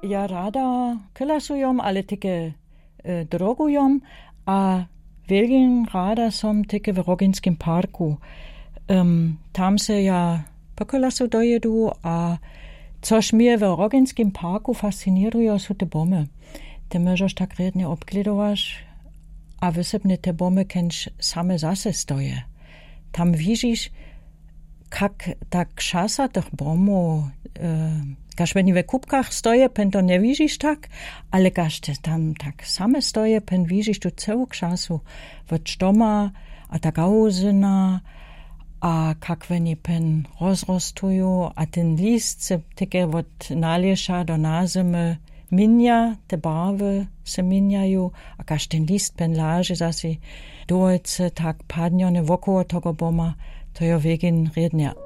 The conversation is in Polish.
Ja rada kelasujem, ale také drogujem a veľmi rada som také v Roginském parku. Tam se ja po kelasu dojedu a což mnie w Roginském parku fascinuje, są te bomy. Ty możesz tak rednie obklidować, a wysypne te bomy kęć same zase stoje. Tam widzisz, jak ta krzasa tych bomów, każ wenn w kubkach stoje, pen to nie widzisz tak, ale każ tam tak same stoje, pen widzisz tu całą krzasu od stoma, a ta gauzyna, a jak wenn pen rozrostują, a ten list se takie od nalieša do nazimy minia, te barwy se miniają, a każ ten list pen laže zasi dojce tak padnione wokoło tego boma, to je wegen rednie